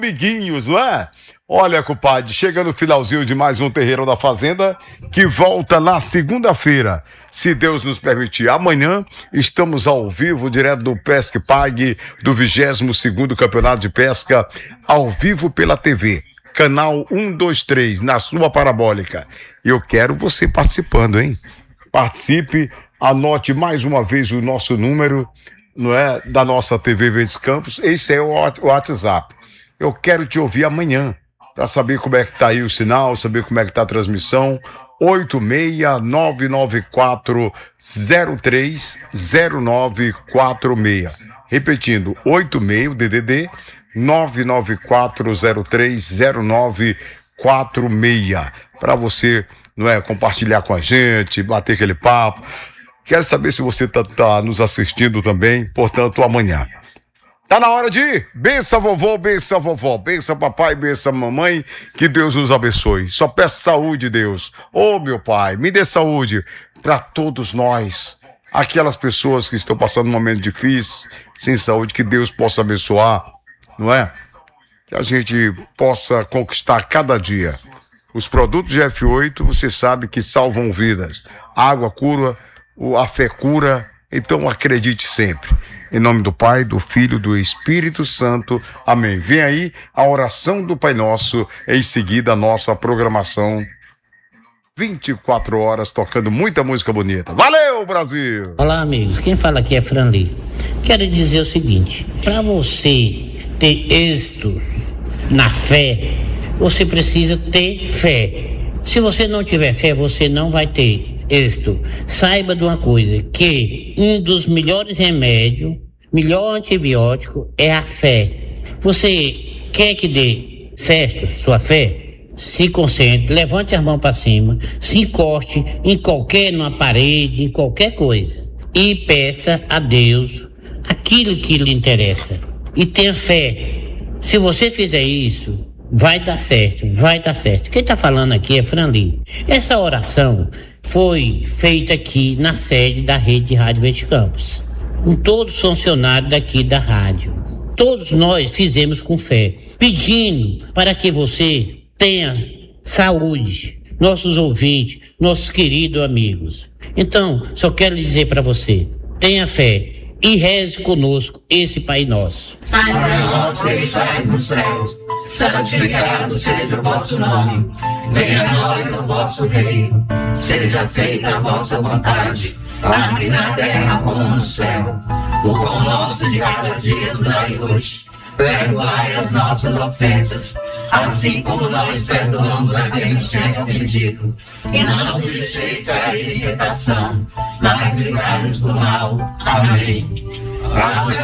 Amiguinhos, não é? Olha, compadre, chega no finalzinho de mais um Terreiro da Fazenda, que volta na segunda-feira, se Deus nos permitir. Amanhã estamos ao vivo, direto do Pesque Pague, do 22º Campeonato de Pesca, ao vivo pela TV, canal 123, na sua parabólica. E eu quero você participando, hein? Participe, anote mais uma vez o nosso número, não é? Da nossa TV Verdes Campos. Esse é o WhatsApp. Eu quero te ouvir amanhã, para saber como é que tá aí o sinal, saber como é que tá a transmissão. 86-99403-0946. Repetindo, 86 DDD 99403-0946. Para você, não é, compartilhar com a gente, bater aquele papo. Quero saber se você tá nos assistindo também, portanto, amanhã. Tá na hora de ir. Benção vovô, benção vovó, benção papai, benção mamãe, que Deus nos abençoe. Só peço saúde, Deus. Ô, meu Pai, me dê saúde para todos nós. Aquelas pessoas que estão passando um momento difícil, sem saúde, que Deus possa abençoar, não é? Que a gente possa conquistar cada dia. Os produtos de F8, você sabe que salvam vidas. A água cura, a fé cura, então acredite sempre. Em nome do Pai, do Filho, do Espírito Santo. Amém. Vem aí a oração do Pai Nosso, em seguida a nossa programação 24 horas, tocando muita música bonita. Valeu, Brasil! Olá, amigos. Quem fala aqui é Franli. Quero dizer o seguinte, para você ter êxito na fé, você precisa ter fé. Se você não tiver fé, você não vai ter êxito. Saiba de uma coisa, que um dos melhores remédios, melhor antibiótico é a fé. Você quer que dê certo sua fé? Se concentre, levante as mãos para cima, se encoste numa parede, em qualquer coisa e peça a Deus aquilo que lhe interessa e tenha fé. Se você fizer isso, vai dar certo, vai dar certo. Quem está falando aqui é Franli. Essa oração foi feita aqui na sede da Rede Rádio Verdes Campos, com todos os funcionários daqui da rádio. Todos nós fizemos com fé, pedindo para que você tenha saúde, nossos ouvintes, nossos queridos amigos. Então, só quero dizer para você, tenha fé e reze conosco esse Pai Nosso. Pai nosso que estais nos céus, santificado seja o vosso nome. Venha a nós o vosso reino, seja feita a vossa vontade, assim na terra como no céu. O pão nosso de cada dia nos dai hoje. Perdoai as nossas ofensas, assim como nós perdoamos a quem nos tem ofendido. E não nos deixeis cair em tentação, mas livrai-nos do mal. Amém.